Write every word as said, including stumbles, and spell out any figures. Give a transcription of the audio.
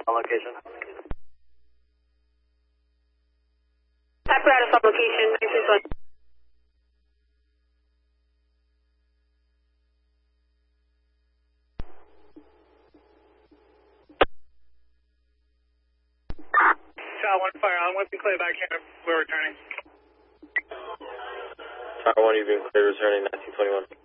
on location. Apparatus on location, nine three one. Tower one, fire on, once we clear back here, we're returning. Tower one, you've been cleared, returning nineteen twenty-one.